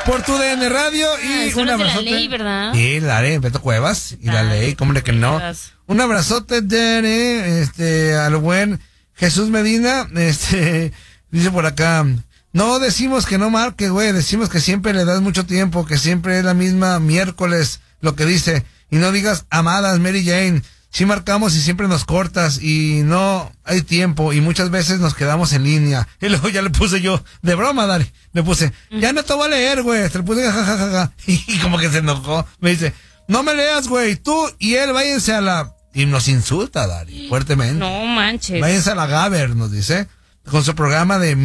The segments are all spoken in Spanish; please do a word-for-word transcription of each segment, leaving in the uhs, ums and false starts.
por tu D N Radio y ah, un abrazote. De la ley, ¿verdad? Sí, la ley, Beto Cuevas y ah, la ley, ¿cómo de que no? Un abrazote, Dene, este, al buen Jesús Medina, este, dice por acá, no decimos que no marque, güey, decimos que siempre le das mucho tiempo, que siempre es la misma miércoles lo que dice, y no digas amadas, Mary Jane, sí marcamos y siempre nos cortas y no hay tiempo y muchas veces nos quedamos en línea. Y luego ya le puse yo, de broma, Dari, le puse, ya no te voy a leer, güey, te le puse jajajaja, ja, ja, ja. Y como que se enojó, me dice, no me leas, güey, tú y él váyanse a la... Y nos insulta, Dari, fuertemente. No manches. Váyanse a la Gaber, nos dice, con su programa de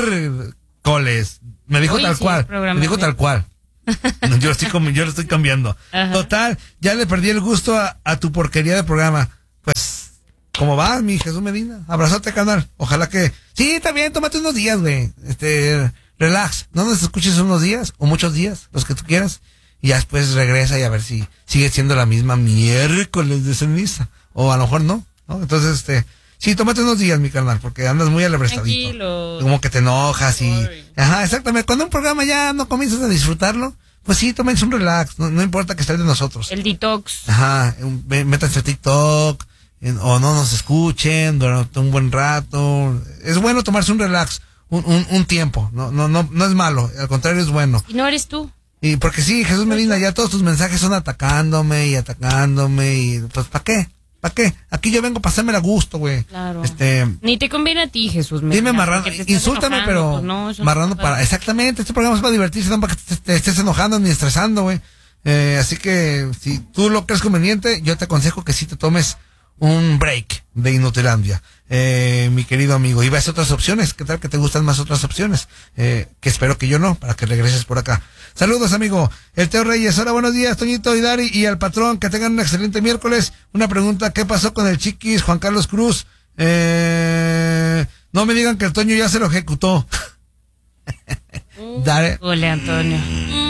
miércoles. Me dijo Uy, tal sí, cual, me dijo tal cual. Yo lo estoy, yo lo estoy cambiando. Ajá. Total, ya le perdí el gusto a, a tu porquería de programa. Pues, ¿cómo va, mi Jesús Medina? Abrazote, canal. Ojalá que... Sí, está bien, tómate unos días, güey. Este, relax. No nos escuches unos días, o muchos días, los que tú quieras. Y ya después regresa y a ver si sigue siendo la misma miércoles de ceniza. O a lo mejor no, ¿no? Entonces, este... Sí, tómate unos días, mi carnal, porque andas muy alebrestadito. Tranquilo. Como que te enojas y... Ajá, exactamente. Cuando un programa ya no comienzas a disfrutarlo, pues sí, tómense un relax. No, no importa que esté de nosotros. El detox. Ajá, un, métanse a TikTok, en, o no nos escuchen durante un buen rato. Es bueno tomarse un relax, un, un, un tiempo. No, no, no, no es malo, al contrario es bueno. ¿Y no eres tú? Y porque sí, Jesús Medina, ya todos tus mensajes son atacándome y atacándome y pues ¿para qué? ¿Para qué? Aquí yo vengo a pasármela a gusto, güey. Claro. Este, Ni te conviene a ti, Jesús. Medina, dime marrano, insúltame, pero pues no, marrano no para... Exactamente, este programa es para divertirse, no para que te, te estés enojando ni estresando, güey. Eh, así que, si tú lo crees conveniente, yo te aconsejo que sí te tomes un break de Inutilandia, eh, mi querido amigo. Y ves otras opciones, ¿qué tal que te gustan más otras opciones? Eh, que espero que yo no, para que regreses por acá. Saludos, amigo. El Teo Reyes, hola, buenos días, Toñito y Dari, y al patrón, que tengan un excelente miércoles. Una pregunta, ¿qué pasó con el Chiquis, Juan Carlos Cruz? Eh, no me digan que el Toño ya se lo ejecutó. Dari. Hola, Antonio.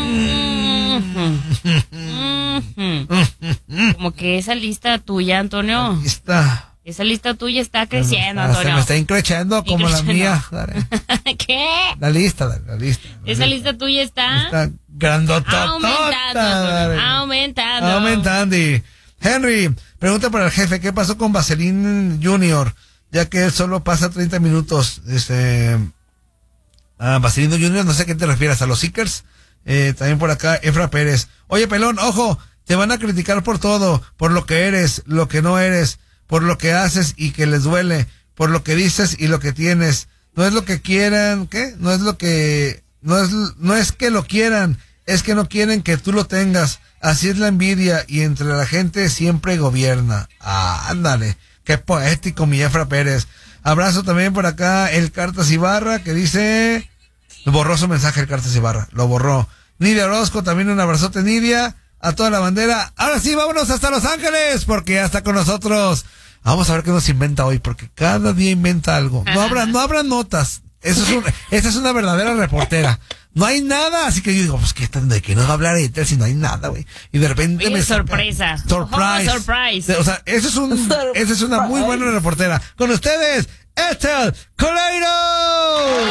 Como que esa lista tuya, Antonio. Lista. Esa lista tuya está creciendo, Antonio. Se me está increciendo como la mía. ¿Qué? La lista, la lista. La esa lista. lista tuya está... Está grandotota. Aumentando, aumentando. Aumentando. Henry, pregunta para el jefe, ¿qué pasó con Vaseline Junior? Ya que él solo pasa treinta minutos. Este... Ah, Vaseline Junior, no sé a qué te refieres, ¿a los Seekers? Eh, también por acá, Efra Pérez. Oye, pelón, ojo, te van a criticar por todo, por lo que eres, lo que no eres, por lo que haces y que les duele, por lo que dices y lo que tienes. No es lo que quieran, ¿qué? No es lo que, no es, no es que lo quieran, es que no quieren que tú lo tengas. Así es la envidia y entre la gente siempre gobierna. Ah, ándale, qué poético, mi Efra Pérez. Abrazo también por acá, el Cartas Ibarra, que dice... Borró su mensaje el Cartas Ibarra, lo borró. Nidia Orozco, también un abrazote, Nidia, a toda la bandera. Ahora sí, vámonos hasta Los Ángeles, porque ya está con nosotros. Vamos a ver qué nos inventa hoy, porque cada día inventa algo. No habrá, no habrá notas. Eso es un, esa es una verdadera reportera. No hay nada, así que yo digo, pues, ¿qué están de qué nos va a hablar Ethel si no hay nada, güey? Y de repente Oye, me... sorpresa. Surprise. Oh, surprise. O sea, eso es un, esa es una muy buena reportera. Con ustedes, Ethel Coleiro.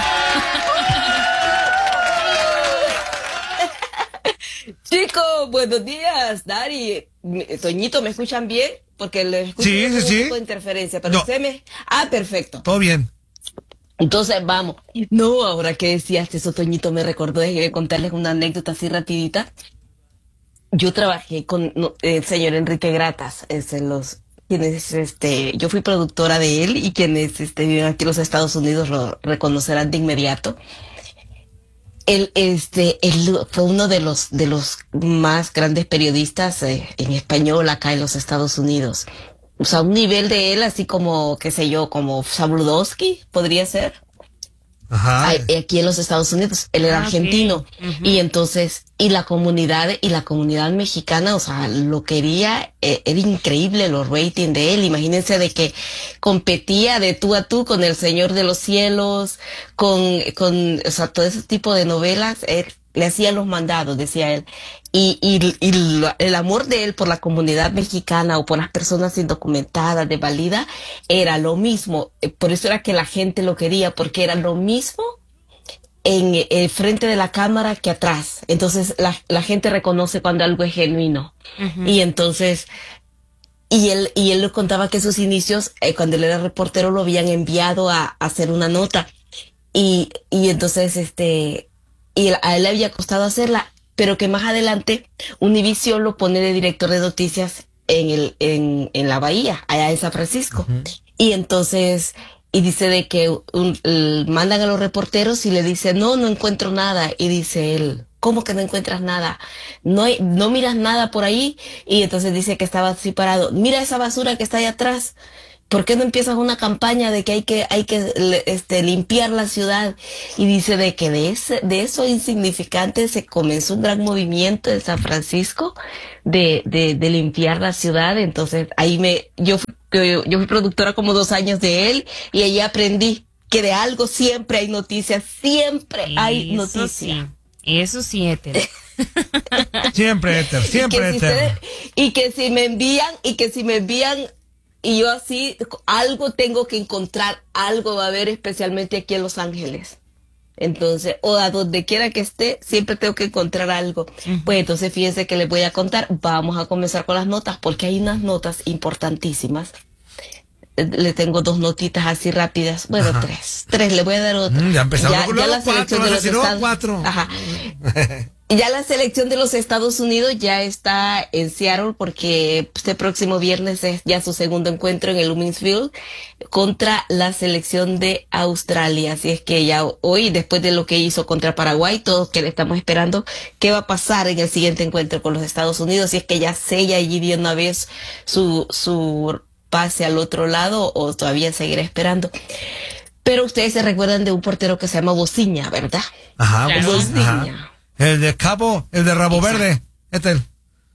Chicos, buenos días, Dari. Toñito, ¿me escuchan bien? Porque les escucho sí, sí, un sí. poco de interferencia, pero no. usted me... Ah, perfecto. Todo bien. Entonces, vamos. No, ahora que decías eso, Toñito, me recordó, déjeme contarles una anécdota así rapidita. Yo trabajé con no, el señor Enrique Gratas, es en los... quienes, este, yo fui productora de él y quienes este, viven aquí en los Estados Unidos lo reconocerán de inmediato. Él, este, él fue uno de los, de los más grandes periodistas eh, en español acá en los Estados Unidos. O sea, un nivel de él así como, qué sé yo, como Sabludowski, podría ser. Ajá. Aquí en los Estados Unidos, él era ah, argentino, okay. uh-huh. y entonces, y la comunidad, y la comunidad mexicana, o sea, lo quería, eh, era increíble los ratings de él, imagínense de que competía de tú a tú con El Señor de los Cielos, con, con, o sea, todo ese tipo de novelas, él le hacía los mandados, decía él, y, y, y lo, el amor de él por la comunidad mexicana o por las personas indocumentadas de Valida era lo mismo, por eso era que la gente lo quería, porque era lo mismo en el frente de la cámara que atrás. Entonces la, la gente reconoce cuando algo es genuino. Uh-huh. Y entonces, y él, y él le contaba que sus inicios, eh, cuando él era reportero, lo habían enviado a, a hacer una nota. Y, y entonces, este, y a él le había costado hacerla, pero que más adelante Univision lo pone de director de noticias en el, en, en la bahía, allá en San Francisco. Uh-huh. Y entonces, y dice de que un, el, mandan a los reporteros y le dice, no, no encuentro nada. Y dice él, ¿cómo que no encuentras nada? No hay, no miras nada por ahí. Y entonces dice que estaba así parado. Mira esa basura que está ahí atrás. ¿Por qué no empiezas una campaña de que hay que, hay que este, limpiar la ciudad? Y dice de que de ese, de eso insignificante se comenzó un gran movimiento en San Francisco de, de, de limpiar la ciudad. Entonces ahí me, yo fui, yo, yo fui productora como dos años de él y ahí aprendí que de algo siempre hay noticias, siempre Eso hay noticias. Sí. Eso sí, Éter. Siempre, Éter, siempre, y Éter. Si y que si me envían, y que si me envían, y yo así, algo tengo que encontrar, algo va a haber, especialmente aquí en Los Ángeles. Entonces, o a donde quiera que esté, siempre tengo que encontrar algo. Uh-huh. Pues entonces, fíjense que les voy a contar, vamos a comenzar con las notas, porque hay unas notas importantísimas. Le tengo dos notitas así rápidas, bueno, Ajá. tres, tres, le voy a dar otra. Mm, ya empezamos ya, con ya la selección de los Estados cuatro. Ajá. Ya la selección de los Estados Unidos ya está en Seattle porque este próximo viernes es ya su segundo encuentro en el Luminsville contra la selección de Australia. Así es que ya hoy, después de lo que hizo contra Paraguay, todos que le estamos esperando qué va a pasar en el siguiente encuentro con los Estados Unidos, si es que ya sella allí de una vez su, su pase al otro lado o todavía seguirá esperando. Pero ustedes se recuerdan de un portero que se llama Bociña, ¿verdad? Ajá, claro. Bociña. Ajá. El de Cabo, el de Rabo Exacto. Verde. Este el.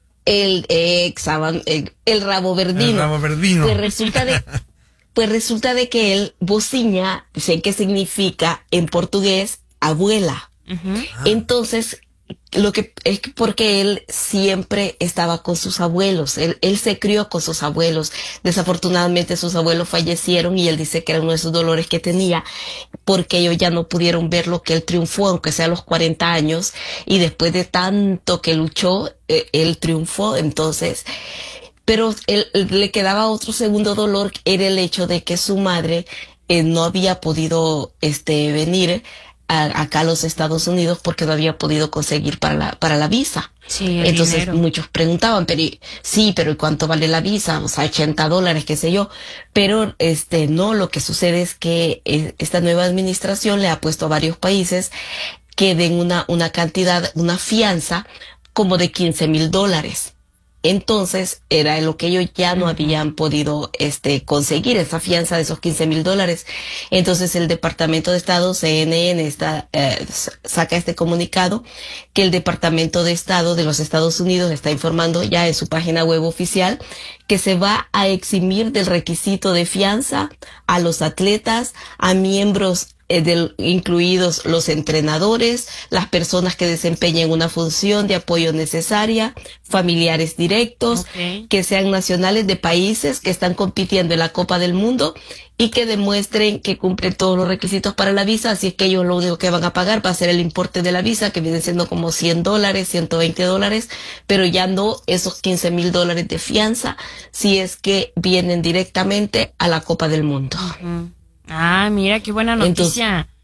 El, ex, el, el Rabo Verdino. El Rabo Verdino. Pues resulta de, pues resulta de que el Bociña, sé qué significa en portugués abuela. Uh-huh. Entonces, lo que es que porque él siempre estaba con sus abuelos, él, él se crió con sus abuelos. Desafortunadamente sus abuelos fallecieron y él dice que era uno de esos dolores que tenía porque ellos ya no pudieron ver lo que él triunfó, aunque sea a los cuarenta años, y después de tanto que luchó, eh, él triunfó. Entonces, pero él, él, le quedaba otro segundo dolor, era el hecho de que su madre eh, no había podido este venir A, acá a los Estados Unidos porque no había podido conseguir para la para la visa. Sí, el Entonces dinero. Muchos preguntaban, pero sí, pero ¿y cuánto vale la visa? O sea, ochenta dólares, qué sé yo. Pero este no, lo que sucede es que eh, esta nueva administración le ha puesto a varios países que den una, una cantidad, una fianza como de quince mil dólares. Entonces, era lo que ellos ya no habían podido este conseguir, esa fianza de esos quince mil dólares. Entonces, el Departamento de Estado, C N N, está, eh, saca este comunicado que el Departamento de Estado de los Estados Unidos está informando ya en su página web oficial que se va a eximir del requisito de fianza a los atletas, a miembros Eh, del, incluidos los entrenadores, las personas que desempeñen una función de apoyo necesaria, familiares directos, okay. que sean nacionales de países que están compitiendo en la Copa del Mundo y que demuestren que cumplen todos los requisitos para la visa. Así es que ellos lo único que van a pagar va a ser el importe de la visa, que viene siendo como cien dólares, ciento veinte dólares, pero ya no esos quince mil dólares de fianza si es que vienen directamente a la Copa del Mundo. Uh-huh. Ah, mira, qué buena noticia. Entonces,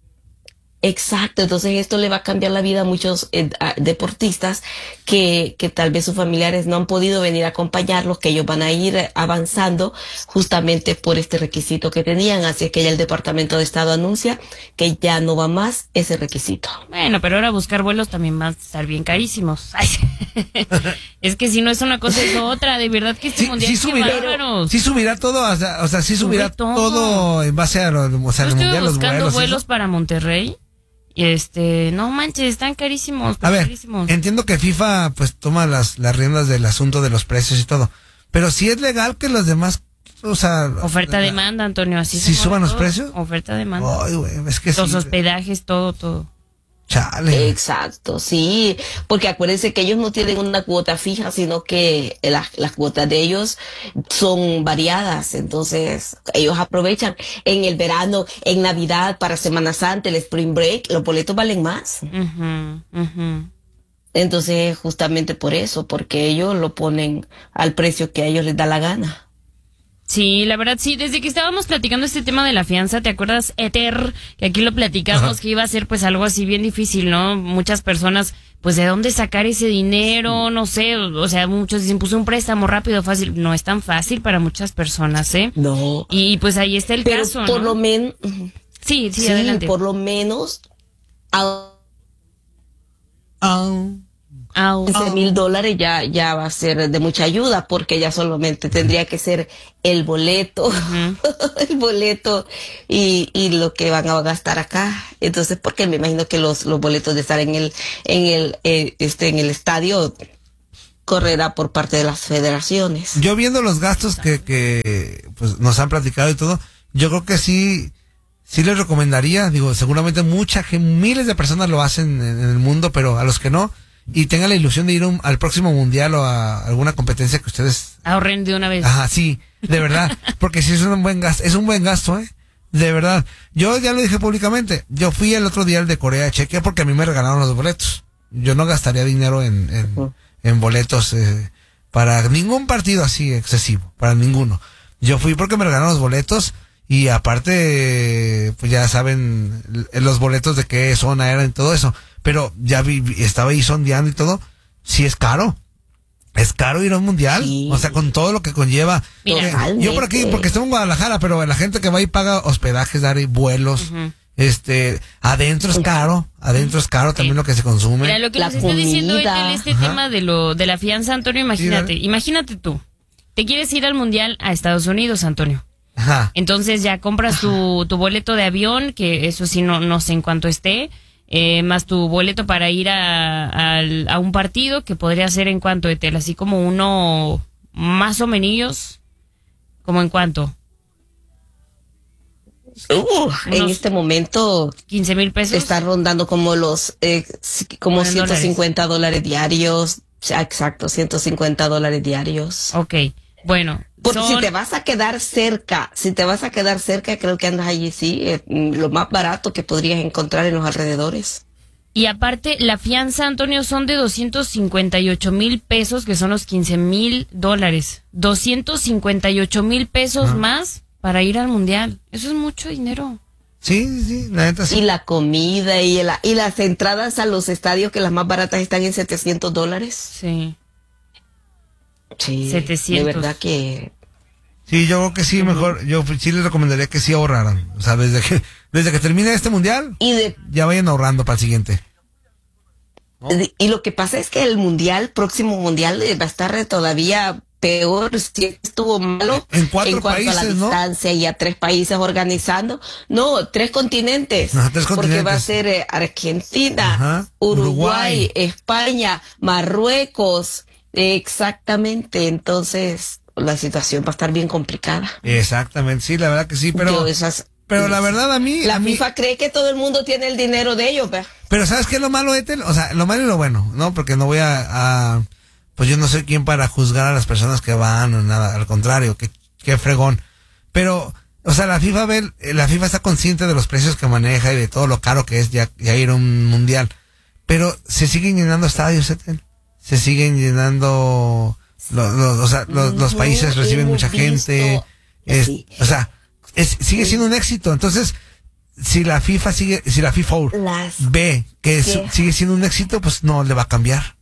exacto, entonces esto le va a cambiar la vida a muchos eh, a deportistas que, que tal vez sus familiares no han podido venir a acompañarlos, que ellos van a ir avanzando justamente por este requisito que tenían. Así es que ya el Departamento de Estado anuncia que ya no va más ese requisito. Bueno, pero ahora buscar vuelos también van a estar bien carísimos. Ay, es que si no es una cosa es otra, de verdad que este sí, mundial sí subirá, bárbaros. Sí subirá todo, o sea, o sea sí subirá todo. todo en base a lo, o sea, Yo el estuve mundial, los buscando vuelos, vuelos ¿sí? para Monterrey. Y este, no manches, están carísimos. A ver, carísimos. entiendo que FIFA pues toma las, las riendas del asunto de los precios y todo, pero sí es legal que los demás, o sea... Oferta-demanda, Antonio, así ¿Sí se suban los todo. precios? Oferta-demanda. Ay, güey, es que los sí, hospedajes, todo, todo. Chale. Exacto, sí, porque acuérdense que ellos no tienen una cuota fija, sino que las, las cuotas de ellos son variadas, entonces ellos aprovechan en el verano, en Navidad, para Semana Santa, el Spring Break, los boletos valen más. Ujú, ujú. Entonces, justamente por eso, porque ellos lo ponen al precio que a ellos les da la gana. Sí, la verdad sí, desde que estábamos platicando este tema de la fianza, ¿te acuerdas, Ether? Que aquí lo platicamos, Ajá. que iba a ser pues algo así bien difícil, ¿no? Muchas personas, pues de dónde sacar ese dinero, no sé, o, o sea, muchos dicen, pues un préstamo rápido, fácil, no es tan fácil para muchas personas, ¿eh? No. Y pues ahí está el Pero caso, por ¿no? lo menos, Sí, sí, sí, adelante. por lo menos, a Ah. Au. quince mil dólares ya, ya va a ser de mucha ayuda, porque ya solamente tendría que ser el boleto, el boleto y, y lo que van a gastar acá. Entonces, porque me imagino que los, los boletos de estar en el, en el, eh, este, en el estadio correrá por parte de las federaciones. Yo viendo los gastos que, que pues, nos han platicado y todo, yo creo que sí, sí les recomendaría, digo, seguramente mucha gente, miles de personas lo hacen en, en el mundo, pero a los que no, y tengan la ilusión de ir un- al próximo mundial o a alguna competencia que ustedes... Ahorren de una vez. Ajá, sí, de verdad, porque sí es un buen gasto, es un buen gasto, ¿eh? De verdad. Yo ya lo dije públicamente, yo fui el otro día al de Corea, chequeé porque a mí me regalaron los boletos. Yo no gastaría dinero en, en, en boletos eh, para ningún partido así excesivo, para ninguno. Yo fui porque me regalaron los boletos y aparte, pues ya saben l- los boletos de qué zona eran y todo eso. Pero ya vi, vi- estaba ahí sondeando y todo. Sí es caro. Es caro ir a un mundial. Sí. O sea, con todo lo que conlleva. Mira. Eh, yo por aquí, porque estoy en Guadalajara, pero la gente que va y paga hospedajes, dar vuelos. Ujú. Este, adentro es caro. Adentro es caro también lo que se consume. Mira, lo que La nos está diciendo comida. Él, este Ajá. tema de lo de la fianza, Antonio, imagínate, Sí, dale. imagínate tú, te quieres ir al mundial a Estados Unidos, Antonio. Ajá. Entonces ya compras tu, tu boleto de avión, que eso sí no, no sé en cuánto esté, eh, más tu boleto para ir a, al- a un partido, que podría ser en cuánto, Etel, así como uno más o menos, como en cuánto, Uh, en Unos- este momento quince mil pesos. está rondando como los, eh, como En ciento cincuenta dólares diarios. O sea, exacto, ciento cincuenta dólares diarios. Ok, bueno. Porque son- si te vas a quedar cerca, si te vas a quedar cerca, creo que andas allí, sí, eh, mm, lo más barato que podrías encontrar en los alrededores. Y aparte, la fianza, Antonio, son de doscientos cincuenta y ocho mil pesos, que son los quince mil dólares. doscientos cincuenta y ocho mil pesos más para ir al mundial. Eso es mucho dinero. Sí, sí, sí, la neta Y sí. la comida y, la, y las entradas a los estadios, que las más baratas están en setecientos dólares. Sí. Sí, setecientos. de verdad que... Sí, yo creo que sí, mejor, yo sí les recomendaría que sí ahorraran. O sea, desde que, desde que termine este mundial, Y de ya vayan ahorrando para el siguiente. De- Y lo que pasa es que el mundial, próximo mundial, eh, va a estar eh, todavía peor. Si estuvo malo En cuatro cuanto a la países, ¿no? distancia y a tres países organizando. No, tres continentes. Ajá, tres Porque va a continentes. ser eh, Argentina, Ajá, Uruguay, Uruguay. España, Marruecos. Eh, exactamente. Entonces, la situación va a estar bien complicada. Exactamente, sí, la verdad que sí, pero, Yo esas- pero la verdad a mí, la a mí, FIFA cree que todo el mundo tiene el dinero de ellos, ¿ve? pero ¿sabes qué es lo malo, Ethel? O sea, lo malo y lo bueno, ¿no? Porque no voy a, a- pues yo no soy quien para juzgar a las personas que van o nada, al contrario, qué, qué fregón. Pero, o sea, la FIFA ve, la FIFA está consciente de los precios que maneja y de todo lo caro que es ya, ya ir a un mundial. Pero se siguen llenando estadios, Ethel. Se siguen llenando, lo- lo- o sea, los, los No países reciben hemos mucha gente. visto- Es- sí. O sea, es, sigue siendo un éxito. Entonces, si la FIFA sigue, si la FIFA Las ve que ¿Qué? su- sigue siendo un éxito, pues no le va a cambiar.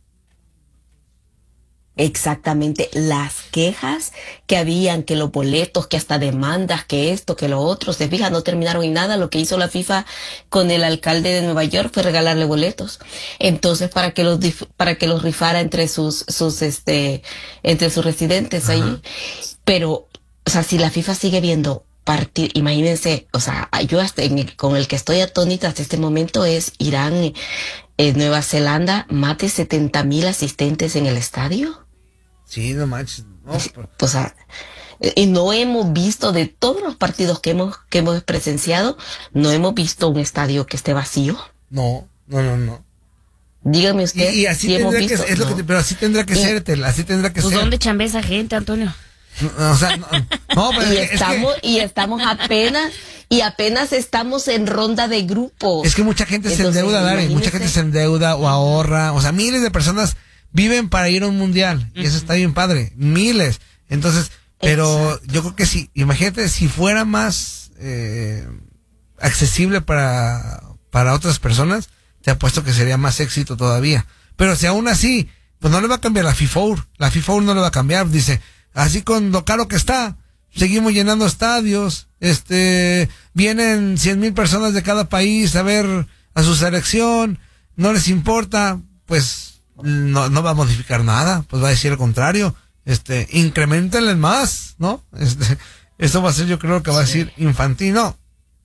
Exactamente, las quejas que habían, que los boletos, que hasta demandas, que esto, que lo otro, se fija, no terminaron en nada. Lo que hizo la FIFA con el alcalde de Nueva York fue regalarle boletos. Entonces, para que los dif- para que los rifara entre sus sus este entre sus residentes allí. Pero, o sea, si la FIFA sigue viendo partir, imagínense, o sea, yo hasta en el- con el que estoy atónita hasta este momento es Irán, eh, Nueva Zelanda, más de setenta mil asistentes en el estadio. Sí, no manches. No, pero- O sea, y no hemos visto de todos los partidos que hemos que hemos presenciado, no hemos visto un estadio que esté vacío. no, no, no, no. Dígame usted. Y, y así si tendrá que visto, es lo no. que te- pero así tendrá que Y- ser, Tel, así tendrá que Pues ser. ¿dónde chambea esa gente, Antonio? No, o sea, no, no, pero Y es que- estamos, y estamos apenas, y apenas estamos en ronda de grupos. Es que mucha gente se Entonces, endeuda, Dari, mucha imagínese. gente se endeuda o ahorra, o sea, miles de personas viven para ir a un mundial, y eso está bien padre, miles. Entonces, pero Exacto. yo creo que sí, imagínate si fuera más eh, accesible para, para otras personas, te apuesto que sería más éxito todavía. Pero si aún así, pues no le va a cambiar la FIFA, la FIFA no le va a cambiar, dice, así con lo caro que está, seguimos llenando estadios, este, vienen cien mil personas de cada país a ver a su selección, no les importa, pues no, no va a modificar nada, pues va a decir lo contrario, este, incrementenle más, ¿no? Este, eso va a ser, yo creo que va a decir infantil, no.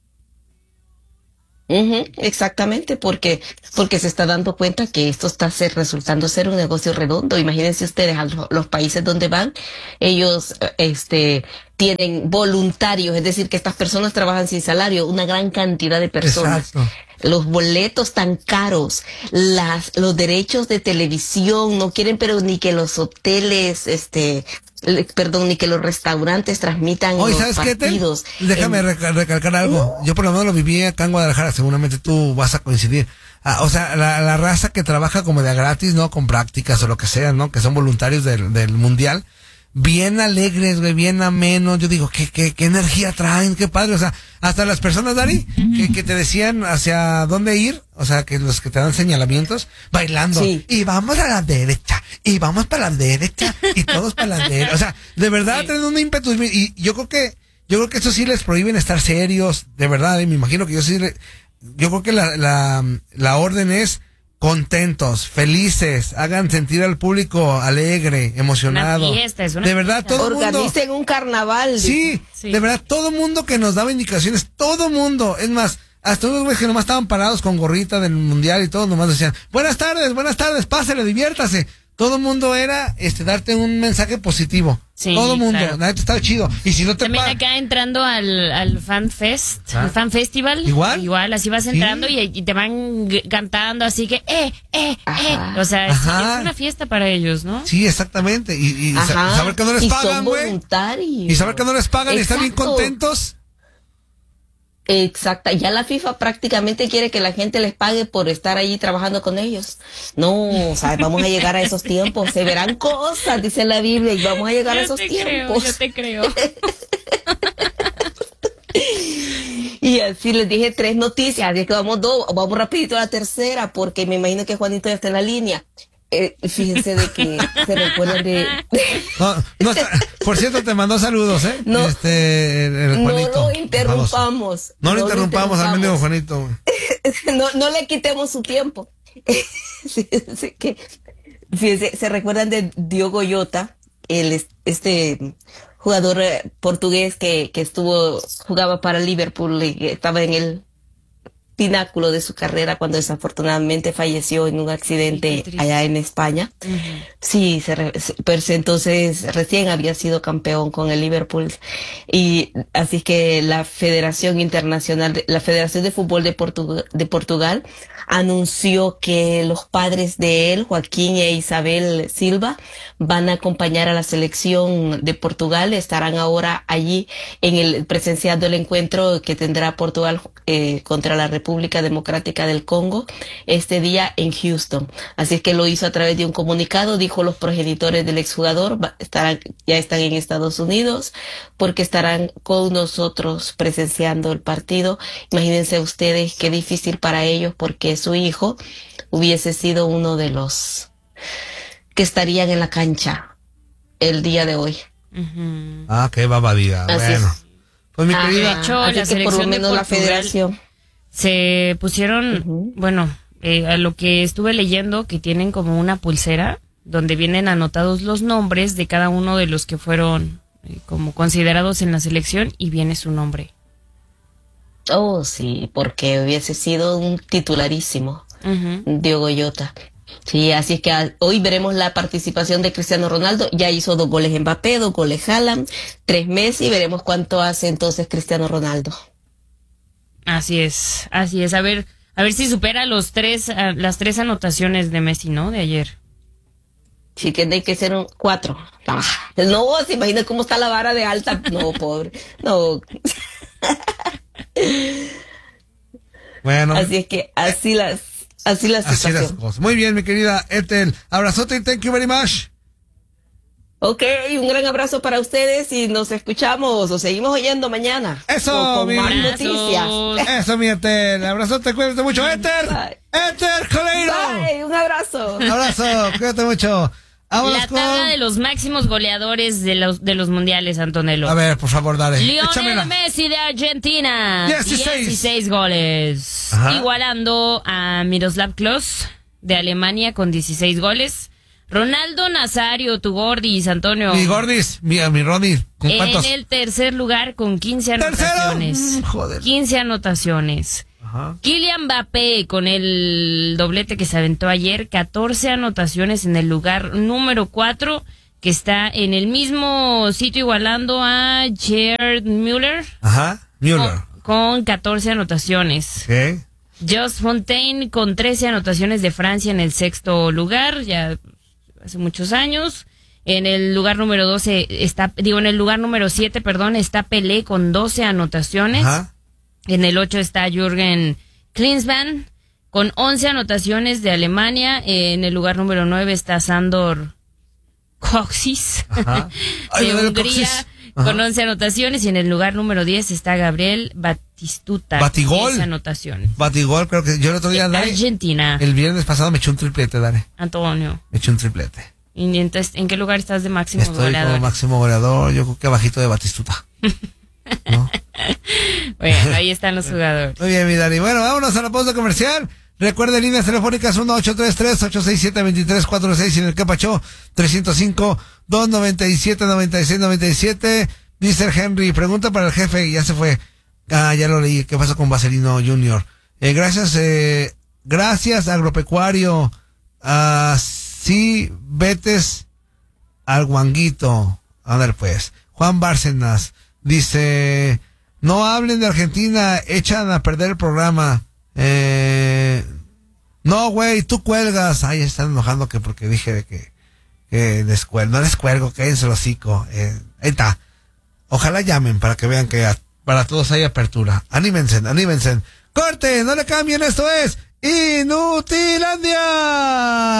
Ujú, exactamente, porque porque se está dando cuenta que esto está ser, resultando ser un negocio redondo. Imagínense ustedes a los, los países donde van, ellos eh, este tienen voluntarios, es decir, que estas personas trabajan sin salario, una gran cantidad de personas. Exacto. Los boletos tan caros, las los derechos de televisión, no quieren pero ni que los hoteles, este, le- perdón, ni que los restaurantes transmitan Oye, los ¿sabes qué, Tel? partidos. Déjame En- reca- recalcar algo. Yo por lo menos lo viví acá en Guadalajara, seguramente tú vas a coincidir. Ah, o sea, la, la raza que trabaja como de a gratis, ¿no? Con prácticas o lo que sea, ¿no? Que son voluntarios del, del mundial. Bien alegres, güey, bien amenos. Yo digo, ¿qué, qué, qué energía traen? Qué padre. O sea, hasta las personas, Dari, que, que te decían hacia dónde ir, o sea, que los que te dan señalamientos, bailando. Sí. Y vamos a la derecha, y vamos para la derecha, y todos para la derecha. O sea, de verdad, Sí. tienen un ímpetu. Y yo creo que, yo creo que eso sí les prohíben estar serios, de verdad, y me imagino que yo sí, le- yo creo que la, la, la orden es contentos, felices, hagan sentir al público alegre, emocionado. Una fiesta, es una de verdad, fiesta. todo el mundo. Organicen un carnaval. Sí, Sí. de verdad, todo mundo que nos daba indicaciones, todo mundo, es más, hasta unos güeyes que nomás estaban parados con gorrita del mundial y todos nomás decían, buenas tardes, buenas tardes, pásale, diviértase. Todo mundo era, este, darte un mensaje positivo. Sí, todo mundo, claro. la neta estaba chido. Y si no te También pa- acá entrando al, al Fan Fest, Ah. al Fan Festival. ¿Igual? Igual, así vas entrando Sí. y, y te van g- cantando, así que, eh, eh, Ajá. eh. O sea, es, Ajá. es una fiesta para ellos, ¿no? Sí, exactamente. Y, y sa- Ajá. saber que no les Y pagan, son güey. voluntarios. Y saber que no les pagan y están bien Exacto. contentos. Exacta, ya la FIFA prácticamente quiere que la gente les pague por estar allí trabajando con ellos. No, o sea, vamos a llegar a esos tiempos, se verán cosas, dice la Biblia, y vamos a llegar a Yo esos te creo, tiempos. yo te creo. Y así les dije tres noticias, así que vamos dos, vamos rapidito a la tercera, porque me imagino que Juanito ya está en la línea. Eh, fíjense de que se recuerdan de... No, no está- por cierto, te mandó saludos, ¿eh? No. Este, el, el No Juanito. lo interrumpamos. No, lo interrumpamos al mendigo Juanito. no, no le quitemos su tiempo. Sí, sí, que, fíjense, se recuerdan de Diogo Jota, el es- este jugador eh, portugués que, que estuvo, jugaba para Liverpool y que estaba en el pináculo de su carrera cuando desafortunadamente falleció en un Sí, accidente qué triste. allá en España. Ujú. Sí, se re- se- pero entonces recién había sido campeón con el Liverpool y así que la Federación Internacional, de- la Federación de Fútbol de, Portu- de Portugal anunció que los padres de él, Joaquín e Isabel Silva, van a acompañar a la selección de Portugal, estarán ahora allí en el presenciando el encuentro que tendrá Portugal eh, contra la República Democrática del Congo este día en Houston. Así es que lo hizo a través de un comunicado, dijo los progenitores del exjugador, va- estarán, ya están en Estados Unidos porque estarán con nosotros presenciando el partido. Imagínense ustedes qué difícil para ellos porque su hijo hubiese sido uno de los que estarían en la cancha el día de hoy. Ujú. Ah, qué babadía. Así Bueno. es. Pues mi Ah, querida. De hecho, así la que por lo selección de menos la Portugal federación. se pusieron, Ujú. bueno, eh, a lo que estuve leyendo, que tienen como una pulsera donde vienen anotados los nombres de cada uno de los que fueron eh, como considerados en la selección y viene su nombre. Oh, sí, porque hubiese sido un titularísimo. Ujú. Diogo Jota. Sí, así es que ah, hoy veremos la participación de Cristiano Ronaldo. Ya hizo dos goles Mbappé, dos goles Haaland, tres Messi. Veremos cuánto hace entonces Cristiano Ronaldo. Así es, así es. A ver, A ver si supera los tres, uh, las tres anotaciones de Messi, ¿no? De ayer. Sí, tiene que ser un cuatro. No, se imagina cómo está la vara de alta. No, pobre. No. Bueno. Así es que así las, así las Así las cosas. Muy bien, mi querida Ethel. Abrazote y thank you very much. Ok, un gran abrazo para ustedes y nos escuchamos o seguimos oyendo mañana. Eso, con mi más abrazos. noticias. Eso, mi Ethel. Abrazote, cuídate mucho. Ethel. Bye. Ethel Coleiro. Bye, un abrazo. Abrazo, cuídate mucho. Vámonos La con... tabla de los máximos goleadores de los, de los mundiales, Antonello. A ver, por favor, dale. Lionel Échamela. Messi de Argentina, dieciséis. dieciséis goles. Ajá. Igualando a Miroslav Klose de Alemania con dieciséis goles. Ronaldo Nazario, tu Gordis, Antonio. Mi Gordis, mi, mi Ronnie. ¿Con cuántos? En el tercer lugar con quince ¿Tercero? anotaciones. Mm, joder. quince anotaciones. Ajá. Kylian Mbappé con el doblete que se aventó ayer, catorce anotaciones en el lugar número cuatro, que está en el mismo sitio igualando a Gerd Müller. Ajá. Müller. Con, con catorce anotaciones. Ok. Jos Fontaine con trece anotaciones de Francia en el sexto lugar, ya hace muchos años. En el lugar número doce está, digo, en el lugar número siete, perdón, está Pelé con doce anotaciones. Ajá. En el ocho está Jürgen Klinsmann con once anotaciones de Alemania. En el lugar número nueve está Sandor Kocsis Ajá. Ay, de me duele Hungría Kocsis. Ajá. con once anotaciones. Y en el lugar número diez está Gabriel Batistuta. Batigol. diez anotaciones. Batigol, creo que yo el otro día, Dare, Argentina. el viernes pasado me eché un triplete, Dare. Antonio. Me eché un triplete. ¿Y entonces, en qué lugar estás de máximo Estoy goleador? como máximo goleador, yo creo que abajito de Batistuta. ¿No? Bueno, ahí están los jugadores. Muy bien, mi Dani. Bueno, vámonos a la pausa comercial. Recuerde, líneas telefónicas uno ocho tres tres, ocho seis siete, dos tres cuatro seis y en el Capacho tres cero cinco, dos nueve siete, nueve seis nueve siete. Dice el Henry, pregunta para el jefe, ya se fue. Ah, ya lo leí. ¿Qué pasó con Vaselino Junior? Eh, gracias, eh, gracias, agropecuario. Ah, sí, vetes al guanguito. A ver, pues. Juan Bárcenas dice, no hablen de Argentina, echan a perder el programa. Eh, no, güey, tú cuelgas. Ay, están enojando que porque dije de que, que descuelgo. No les cuelgo, cállense el hocico. Eh, ahí está. Ojalá llamen para que vean que a, para todos hay apertura. Anímense, anímense. Corte, no le cambien, esto es Inutilandia.